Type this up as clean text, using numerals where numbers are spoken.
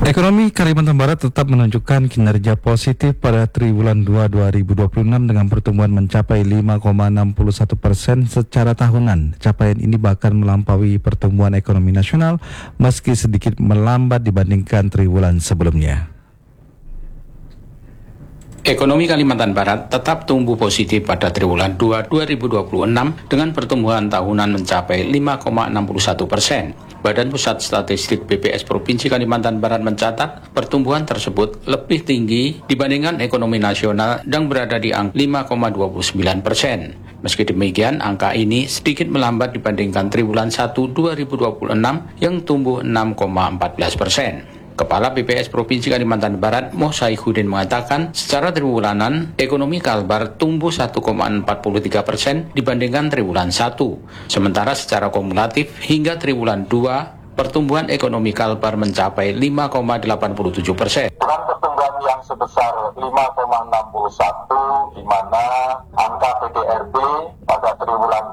Ekonomi Kalimantan Barat tetap menunjukkan kinerja positif pada triwulan 2 2026 dengan pertumbuhan mencapai 5,61% secara tahunan. Capaian ini bahkan melampaui pertumbuhan ekonomi nasional meski sedikit melambat dibandingkan triwulan sebelumnya. Ekonomi Kalimantan Barat tetap tumbuh positif pada triwulan 2 2026 dengan pertumbuhan tahunan mencapai 5,61%. Badan Pusat Statistik BPS Provinsi Kalimantan Barat mencatat pertumbuhan tersebut lebih tinggi dibandingkan ekonomi nasional yang berada di angka 5,29%. Meski demikian, angka ini sedikit melambat dibandingkan triwulan 1 2026 yang tumbuh 6,14%. Kepala BPS Provinsi Kalimantan Barat, Moh Saihuddin mengatakan, secara triwulanan, ekonomi Kalbar tumbuh 1,43% dibandingkan triwulan 1. Sementara secara kumulatif, hingga triwulan 2, pertumbuhan ekonomi Kalbar mencapai 5,87%. Dengan pertumbuhan yang sebesar 5,61, di mana